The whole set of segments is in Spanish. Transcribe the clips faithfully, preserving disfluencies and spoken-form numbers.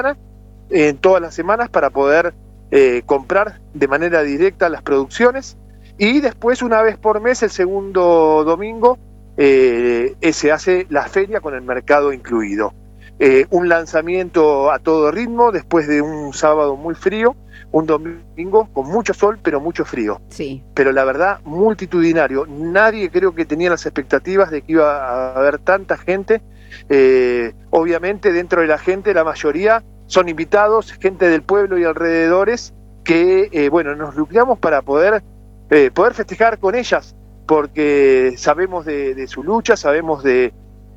en todas las semanas para poder eh, comprar de manera directa las producciones, y después una vez por mes, el segundo domingo, eh, se hace la feria con el mercado incluido. Eh, un lanzamiento a todo ritmo después de un sábado muy frío, un domingo con mucho sol pero mucho frío. Sí. Pero la verdad, multitudinario. Nadie creo que tenía las expectativas de que iba a haber tanta gente. Eh, obviamente dentro de la gente la mayoría son invitados, gente del pueblo y alrededores, que eh, bueno, nos nucleamos para poder, eh, poder festejar con ellas, porque sabemos de, de su lucha, sabemos de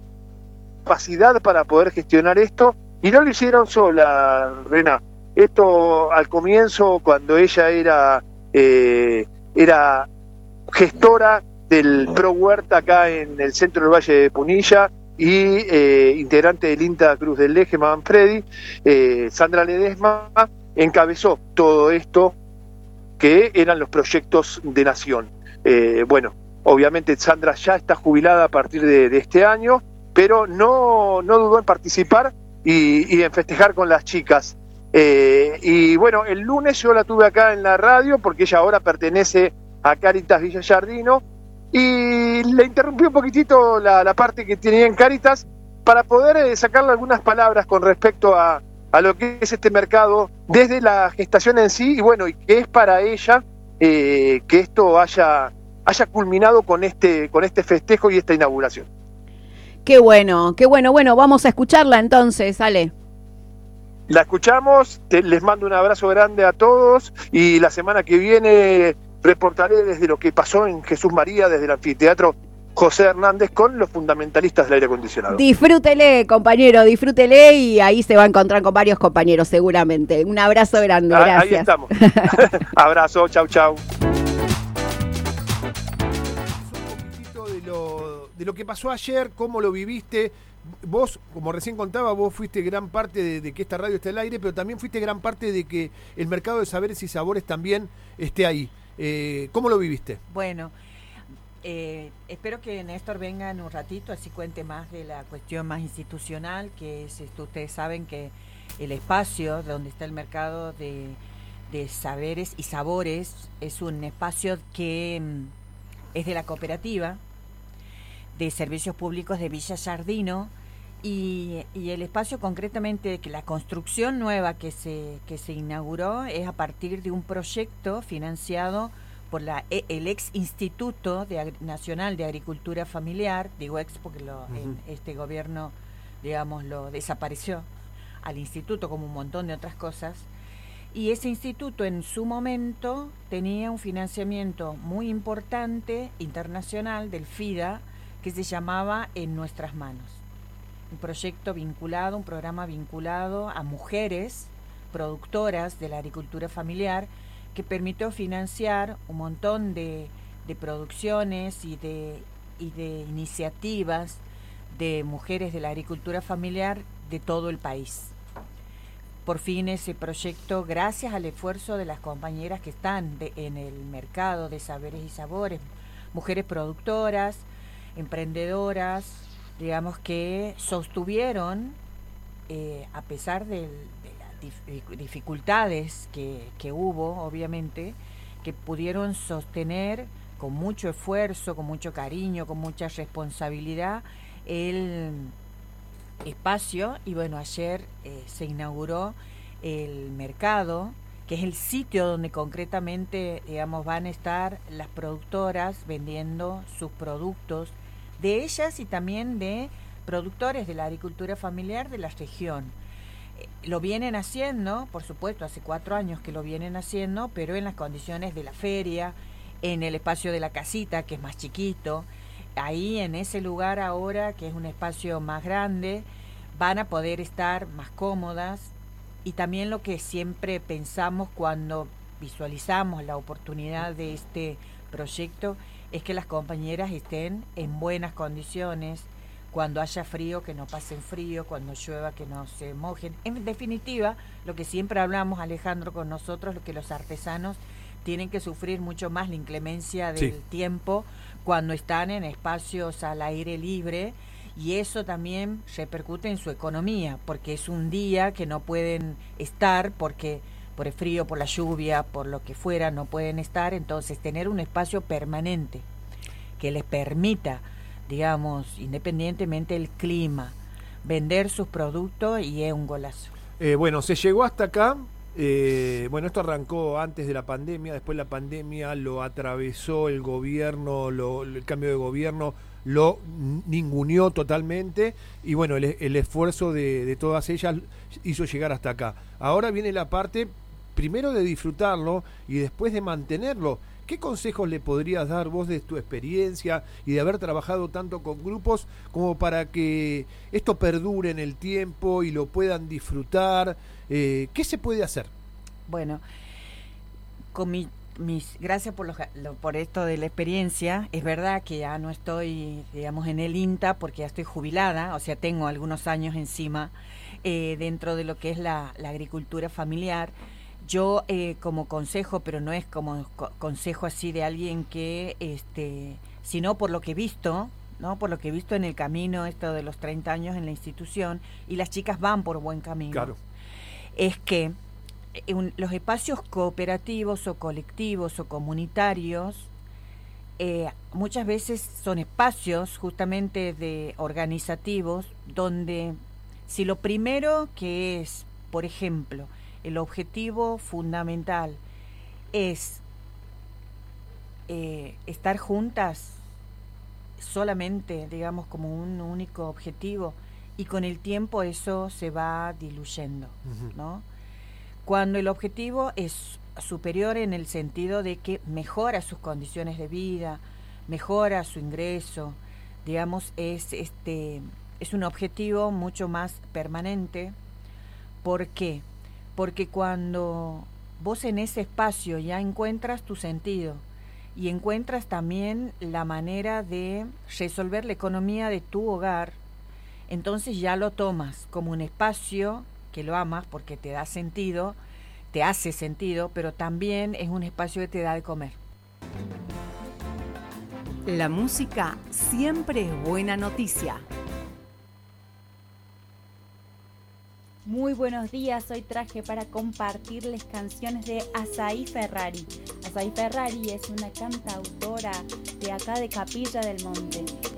capacidad para poder gestionar esto, y no lo hicieron sola, Rena. Esto al comienzo, cuando ella era, eh, era gestora del Pro Huerta acá en el centro del Valle de Punilla, y eh, integrante del INTA Cruz del Eje, Manfredi, eh, Sandra Ledesma encabezó todo esto que eran los proyectos de Nación. Eh, bueno, obviamente Sandra ya está jubilada a partir de, de este año, pero no, no dudó en participar y, y en festejar con las chicas. Eh, y bueno, el lunes yo la tuve acá en la radio, porque ella ahora pertenece a Cáritas Villa Giardino, y le interrumpí un poquitito la, la parte que tenía en Cáritas para poder eh, sacarle algunas palabras con respecto a, a lo que es este mercado desde la gestación en sí, y bueno, y que es para ella eh, que esto haya, haya culminado con este, con este festejo y esta inauguración. Qué bueno, qué bueno. Bueno, vamos a escucharla entonces, Ale. La escuchamos, te, les mando un abrazo grande a todos, y la semana que viene reportaré desde lo que pasó en Jesús María, desde el anfiteatro José Hernández, con los fundamentalistas del aire acondicionado. Disfrútele, compañero, disfrútele, y ahí se va a encontrar con varios compañeros seguramente. Un abrazo grande, ah, gracias. Ahí estamos. Abrazo, chau, chau. Un poquitito de lo, de lo que pasó ayer, cómo lo viviste. Vos, como recién contaba, vos fuiste gran parte de, de que esta radio esté al aire, pero también fuiste gran parte de que el mercado de saberes y sabores también esté ahí. Eh, ¿Cómo lo viviste? Bueno, eh, espero que Néstor venga en un ratito, así cuente más de la cuestión más institucional, que es esto. Ustedes saben que el espacio donde está el mercado de, de saberes y sabores es un espacio que mm, es de la cooperativa de servicios públicos de Villa Giardino, y, y el espacio concretamente, que la construcción nueva que se, que se inauguró es a partir de un proyecto financiado por la, el ex Instituto de, Nacional de Agricultura Familiar, digo ex porque lo, uh-huh. en este gobierno, digamos, lo desapareció al instituto, como un montón de otras cosas, y ese instituto en su momento tenía un financiamiento muy importante internacional del FIDA, que se llamaba En Nuestras Manos. Un proyecto vinculado, un programa vinculado a mujeres productoras de la agricultura familiar, que permitió financiar un montón de, de producciones y de, y de iniciativas de mujeres de la agricultura familiar de todo el país. Por fin ese proyecto, gracias al esfuerzo de las compañeras que están de, en el mercado de saberes y sabores, mujeres productoras, emprendedoras, digamos, que sostuvieron, eh, a pesar de, de las dif- dificultades que, que hubo, obviamente, que pudieron sostener con mucho esfuerzo, con mucho cariño, con mucha responsabilidad el espacio. Y bueno, ayer eh, se inauguró el mercado, que es el sitio donde concretamente, digamos, van a estar las productoras vendiendo sus productos, de ellas y también de productores de la agricultura familiar de la región. Eh, lo vienen haciendo, por supuesto, hace cuatro años que lo vienen haciendo, pero en las condiciones de la feria, en el espacio de la casita, que es más chiquito. Ahí, en ese lugar ahora, que es un espacio más grande, van a poder estar más cómodas. Y también lo que siempre pensamos cuando visualizamos la oportunidad de este proyecto es que las compañeras estén en buenas condiciones, cuando haya frío que no pasen frío, cuando llueva que no se mojen. En definitiva, lo que siempre hablamos, Alejandro, con nosotros, lo que los artesanos tienen que sufrir mucho más la inclemencia del sí. tiempo cuando están en espacios al aire libre, Y eso también repercute en su economía, porque es un día que no pueden estar porque por el frío, por la lluvia, por lo que fuera, no pueden estar. Entonces, tener un espacio permanente que les permita, digamos, independientemente del clima, vender sus productos, y es un golazo. Eh, bueno, se llegó hasta acá. Eh, bueno, esto arrancó antes de la pandemia, después la pandemia lo atravesó el gobierno, lo, el cambio de gobierno lo ninguneó totalmente, y bueno, el, el esfuerzo de, de todas ellas hizo llegar hasta acá. Ahora viene la parte, primero de disfrutarlo y después de mantenerlo. ¿Qué consejos le podrías dar vos de tu experiencia y de haber trabajado tanto con grupos como para que esto perdure en el tiempo y lo puedan disfrutar? Eh, ¿Qué se puede hacer? Bueno, con mi, mis gracias por, lo, lo, por esto de la experiencia. Es verdad que ya no estoy, digamos, en el INTA porque ya estoy jubilada, o sea, tengo algunos años encima eh, dentro de lo que es la, la agricultura familiar. Yo eh, como consejo, pero no es como co- consejo así de alguien que, este, sino por lo que he visto, ¿no? Por lo que he visto en el camino, esto de los treinta años en la institución, y las chicas van por buen camino. Claro. Es que eh, un, los espacios cooperativos o colectivos o comunitarios eh, muchas veces son espacios justamente de organizativos donde si lo primero que es, por ejemplo, el objetivo fundamental es eh, estar juntas solamente, digamos, como un único objetivo, y con el tiempo eso se va diluyendo, uh-huh. ¿no? Cuando el objetivo es superior en el sentido de que mejora sus condiciones de vida, mejora su ingreso, digamos, es este es un objetivo mucho más permanente. ¿Por qué? Porque cuando vos en ese espacio ya encuentras tu sentido y encuentras también la manera de resolver la economía de tu hogar, entonces ya lo tomas como un espacio que lo amas porque te da sentido, te hace sentido, pero también es un espacio que te da de comer. La música siempre es buena noticia. Muy buenos días, hoy traje para compartirles canciones de Azaí Ferrari. Azaí Ferrari es una cantautora de acá de Capilla del Monte.